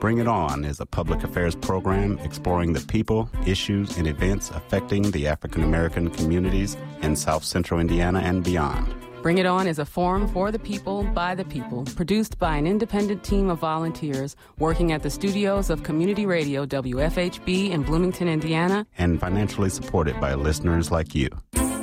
Bring It On is a public affairs program exploring the people, issues, and events affecting the African American communities in South Central Indiana and beyond. Bring It On is a forum for the people, by the people, produced by an independent team of volunteers working at the studios of Community Radio WFHB in Bloomington, Indiana, and financially supported by listeners like you.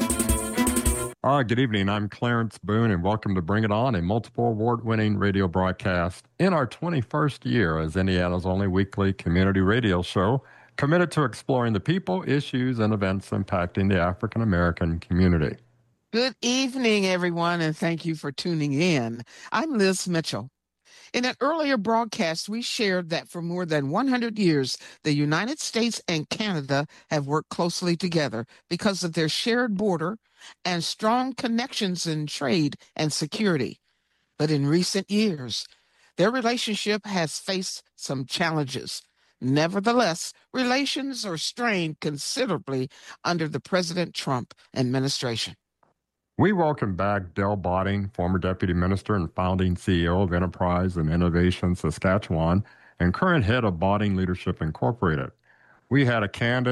Good evening. I'm Clarence Boone, and welcome to Bring It On, a multiple award-winning radio broadcast in our 21st year as Indiana's only weekly community radio show committed to exploring the people, issues, and events impacting the African American community. Good evening, everyone, and thank you for tuning in. I'm Liz Mitchell. In an earlier broadcast, we shared that for more than 100 years, the United States and Canada have worked closely together because of their shared border and strong connections in trade and security. But in recent years, their relationship has faced some challenges. Nevertheless, relations are strained considerably under the President Trump administration. We welcome back Dale Botting, former Deputy Minister and founding CEO of Enterprise and Innovation Saskatchewan and current head of Botting Leadership Incorporated. We have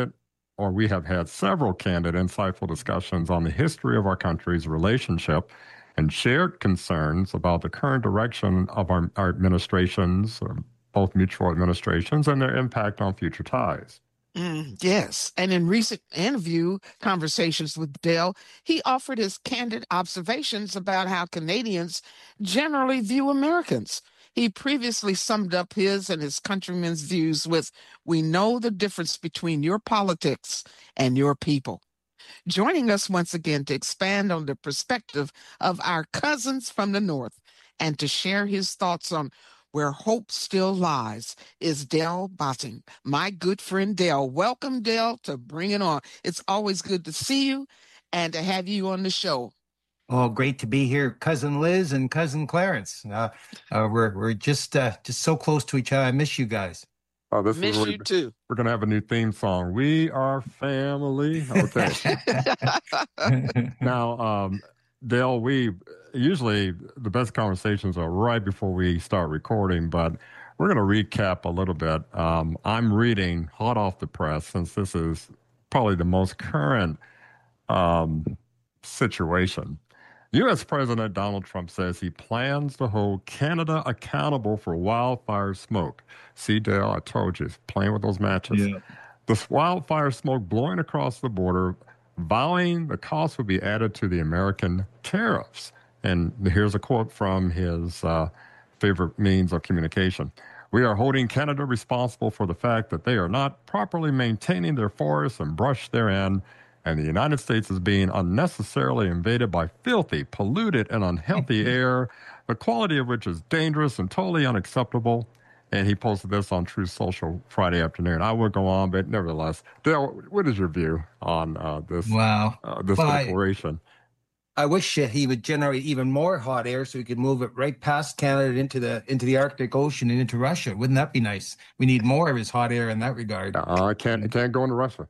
had several candid, insightful discussions on the history of our country's relationship and shared concerns about the current direction of our administrations, both mutual administrations, and their impact on future ties. Yes. And in recent interview conversations with Dale, he offered his candid observations about how Canadians generally view Americans. He previously summed up his and his countrymen's views with, "We know the difference between your politics and your people." Joining us once again to expand on the perspective of our cousins from the North and to share his thoughts on where hope still lies is Dale Botting, my good friend Dale. Welcome, Dale, to Bring It On. It's always good to see you and to have you on the show. Oh, great to be here, Cousin Liz and Cousin Clarence. We're just so close to each other. I miss you guys. Oh, miss you too. We're going to have a new theme song. We are family. Okay. Now, Dale, usually the best conversations are right before we start recording, but we're going to recap a little bit. I'm reading hot off the press, since this is probably the most current situation. U.S. President Donald Trump says he plans to hold Canada accountable for wildfire smoke. See, Dale, I told you, playing with those matches. Yeah. The wildfire smoke blowing across the border, vowing the cost would be added to the American tariffs. And here's a quote from his favorite means of communication. "We are holding Canada responsible for the fact that they are not properly maintaining their forests and brush therein, and the United States is being unnecessarily invaded by filthy, polluted, and unhealthy air, the quality of which is dangerous and totally unacceptable." And he posted this on Truth Social Friday afternoon. I would go on, but nevertheless, Dale, what is your view on this declaration? I wish he would generate even more hot air so we could move it right past Canada into the Arctic Ocean and into Russia. Wouldn't that be nice? We need more of his hot air in that regard. It can't go into Russia.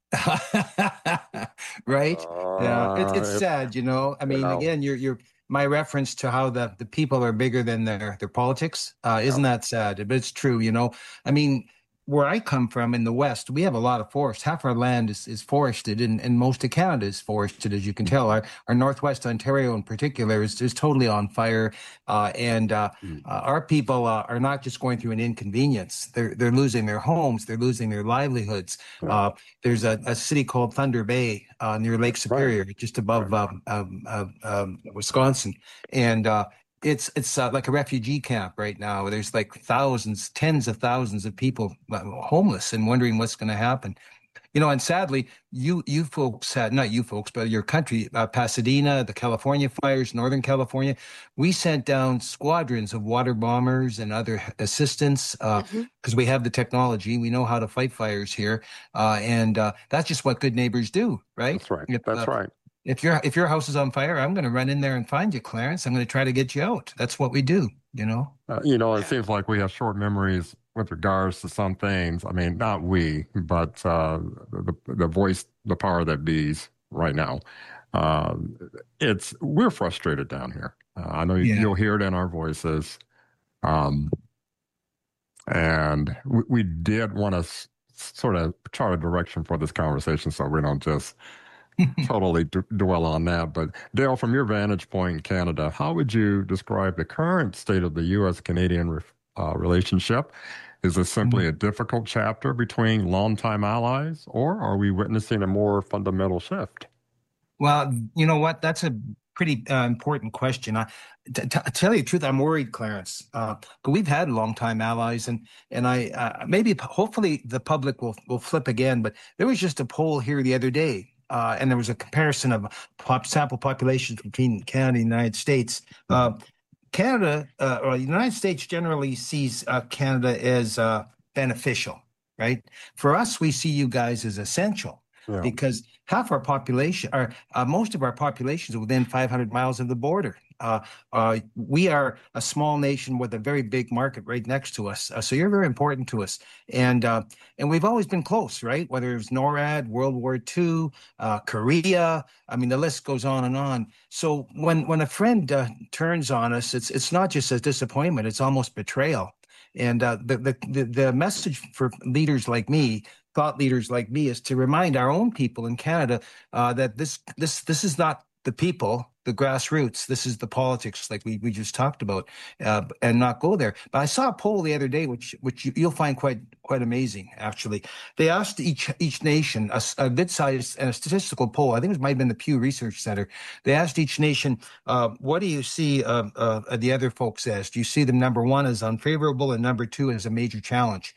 Right? Yeah, it's sad, you know. I mean, again, you're my reference to how the people are bigger than their politics. Isn't that sad? But it's true, you know. I mean, where I come from in the West, we have a lot of forest. Half our land is forested, and most of Canada is forested, as you can tell. Our Northwest Ontario in particular is totally on fire. Our people are not just going through an inconvenience. They're losing their homes. They're losing their livelihoods. Right. There's a city called Thunder Bay near Lake Superior, just above Wisconsin. And it's like a refugee camp right now. There's like thousands, tens of thousands of people homeless and wondering what's going to happen. You know, and sadly, you folks had, not you folks, but your country, Pasadena, the California fires, Northern California, we sent down squadrons of water bombers and other assistance because we have the technology. We know how to fight fires here. And that's just what good neighbors do, right? That's right. That's right. If your house is on fire, I'm going to run in there and find you, Clarence. I'm going to try to get you out. That's what we do, you know? It seems like we have short memories with regards to some things. I mean, not we, but the voice, the power that bees right now. We're frustrated down here. I know you'll hear it in our voices. And we did want to sort of chart a direction for this conversation so we don't just totally dwell on that. But Dale, from your vantage point in Canada, how would you describe the current state of the U.S.-Canadian relationship? Is this simply a difficult chapter between longtime allies, or are we witnessing a more fundamental shift? Well, you know what? That's a pretty important question. To tell you the truth, I'm worried, Clarence. We've had longtime allies, and I hopefully the public will flip again. But there was just a poll here the other day, and there was a comparison of sample populations between Canada and the United States. Canada, or the United States generally sees Canada as beneficial, right? For us, we see you guys as essential. Yeah. Because half our population, most of our population is within 500 miles of the border. We are a small nation with a very big market right next to us. So you're very important to us. And we've always been close, right? Whether it was NORAD, World War II, Korea, I mean, the list goes on and on. So when a friend turns on us, it's not just a disappointment, it's almost betrayal. And the message for leaders like me, thought leaders like me, is to remind our own people in Canada that this is not the people, the grassroots. This is the politics, like we just talked about, and not go there. But I saw a poll the other day, which you'll find quite amazing. Actually, they asked each nation a mid-sized and a statistical poll. I think it might have been the Pew Research Center. They asked each nation, "What do you see the other folks as? Do you see them, number one, as unfavorable, and number two as a major challenge?"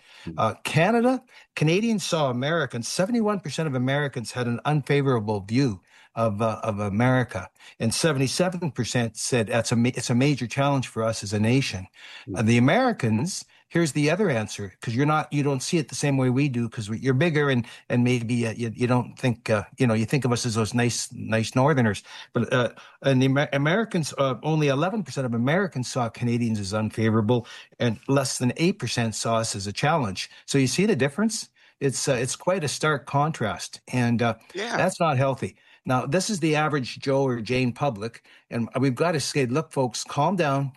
Canadians saw Americans. 71% of Americans had an unfavorable view of America, and 77% said it's a major challenge for us as a nation. The Americans, here's the other answer, because you don't see it the same way we do, because you're bigger and maybe you don't think you think of us as those nice Northerners, but and the Americans, only 11% of Americans saw Canadians as unfavorable, and less than 8% saw us as a challenge. So you see the difference. It's quite a stark contrast, and that's not healthy. Now, this is the average Joe or Jane public, and we've got to say, look, folks, calm down.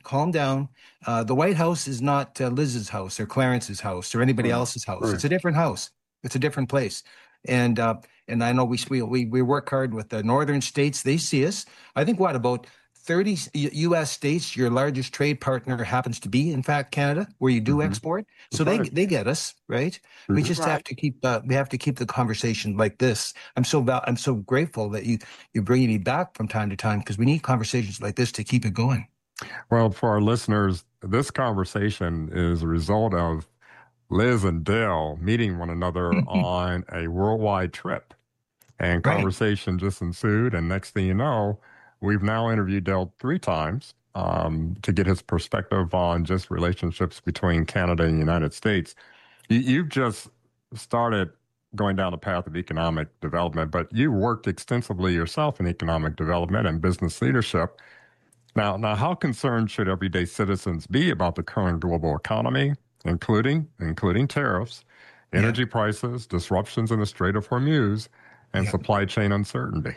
The White House is not Liz's house or Clarence's house or anybody else's house. Right. It's a different house. It's a different place. And I know we work hard with the northern states. They see us. I think about 30 U.S. states, your largest trade partner happens to be, in fact, Canada, where you do export. So they get us, right? We just have to keep the conversation like this. I'm so grateful that you bring me back from time to time, because we need conversations like this to keep it going. Well, for our listeners, this conversation is a result of Liz and Dale meeting one another on a worldwide trip, and conversation just ensued. And next thing you know, we've now interviewed Dale 3 times to get his perspective on just relationships between Canada and the United States. You've just started going down the path of economic development, but you worked extensively yourself in economic development and business leadership. Now, how concerned should everyday citizens be about the current global economy, including tariffs, energy prices, disruptions in the Strait of Hormuz, and supply chain uncertainty?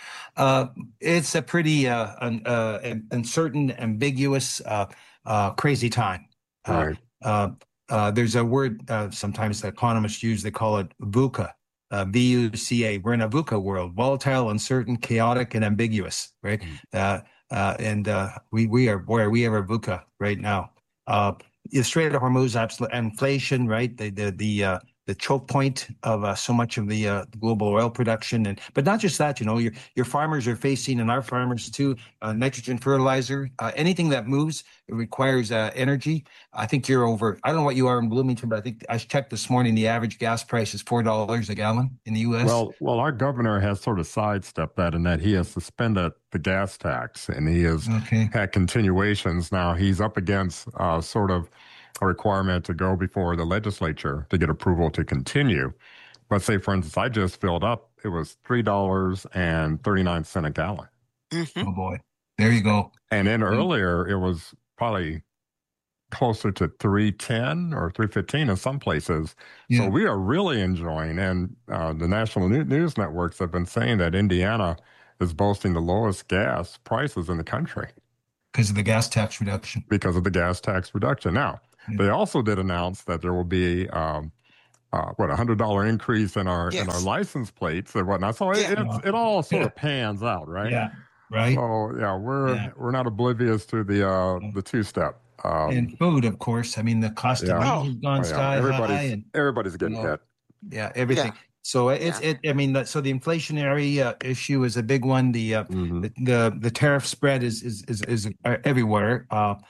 It's a pretty uncertain, ambiguous, crazy time. Right. There's a word sometimes the economists use. They call it VUCA, VUCA. We're in a VUCA world: volatile, uncertain, chaotic, and ambiguous. Right. And we are a VUCA right now. The Strait of Hormuz, absolute inflation. Right. The choke point of so much of the global oil production, but not just that. Your farmers are facing, and our farmers too, nitrogen fertilizer. Anything that moves, it requires energy. I think you're over. I don't know what you are in Bloomington, but I think I checked this morning. The average gas price is $4 a gallon in the U.S. Well, our governor has sort of sidestepped that in that he has suspended the gas tax, and he has had continuations. Now he's up against sort of a requirement to go before the legislature to get approval to continue. But say, for instance, I just filled up. It was $3.39 a gallon. Oh, boy. There you go. And then earlier, it was probably closer to $3.10 or $3.15 in some places. Yeah. So we are really enjoying, and the national news networks have been saying that Indiana is boasting the lowest gas prices in the country. Because of the gas tax reduction. Because of the gas tax reduction. Now, they also did announce that there will be $100 increase in our license plates and whatnot. So it all sort of pans out, right? Yeah, right. So we're not oblivious to the two-step. And food, of course. I mean, the cost of meat has gone sky high, and everybody's getting hit. Yeah, everything. Yeah. So I mean, so the inflationary issue is a big one. The tariff spread is everywhere.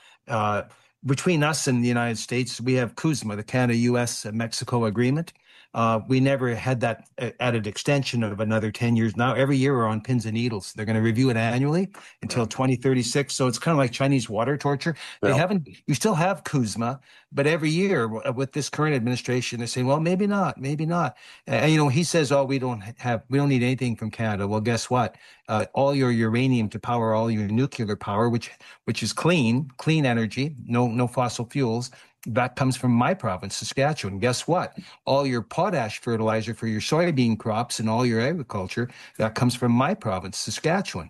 Between us and the United States, we have CUSMA, the Canada-U.S.-Mexico agreement. We never had that added extension of another 10 years. Now, every year we're on pins and needles. They're going to review it annually until 2036. So it's kind of like Chinese water torture. You still have CUSMA, but every year with this current administration, they're saying, well, maybe not. And, he says, oh, we don't need anything from Canada. Well, guess what? All your uranium to power all your nuclear power, which is clean energy, no fossil fuels. That comes from my province, Saskatchewan. Guess what? All your potash fertilizer for your soybean crops and all your agriculture, that comes from my province, Saskatchewan.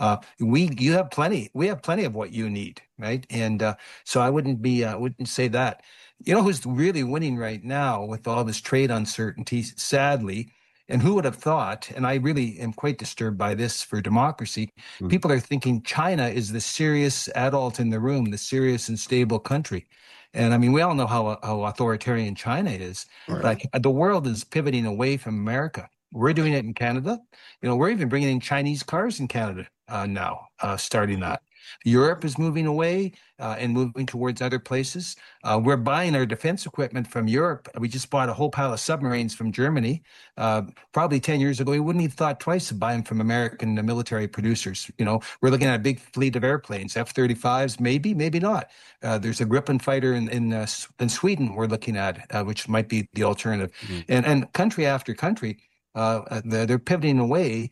We have plenty of what you need, right? And so I wouldn't say that. Who's really winning right now with all this trade uncertainty, sadly, and who would have thought, and I really am quite disturbed by this for democracy, people are thinking China is the serious adult in the room, the serious and stable country. And I mean, we all know how authoritarian China is. Right. Like the world is pivoting away from America. We're doing it in Canada. We're even bringing in Chinese cars in Canada now, starting that. Europe is moving away and moving towards other places. We're buying our defense equipment from Europe. We just bought a whole pile of submarines from Germany. Probably 10 years ago, we wouldn't have thought twice of buying from American military producers. We're looking at a big fleet of airplanes, F-35s, maybe not. There's a Gripen fighter in Sweden we're looking at, which might be the alternative. And country after country, they're pivoting away.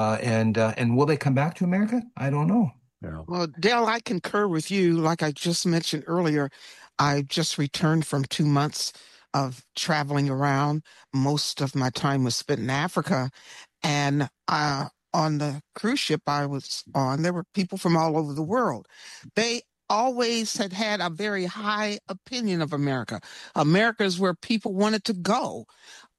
And will they come back to America? I don't know. Yeah. Well, Dale, I concur with you. Like I just mentioned earlier, I just returned from 2 months of traveling around. Most of my time was spent in Africa. And on the cruise ship I was on, there were people from all over the world. They always had a very high opinion of America. America is where people wanted to go.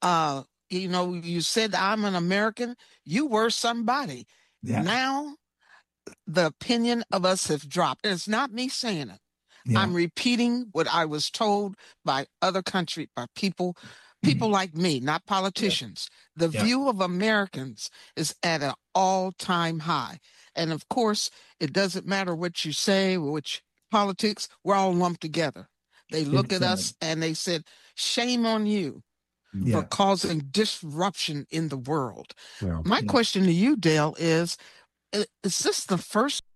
You said, I'm an American. You were somebody. Yeah. Now, the opinion of us have dropped. And it's not me saying it. Yeah. I'm repeating what I was told by other countries, by people like me, not politicians. Yeah. The view of Americans is at an all-time high. And of course, it doesn't matter what you say, which politics, we're all lumped together. They look at us and they said, shame on you for causing disruption in the world. Yeah. My question to you, Dale, is this the first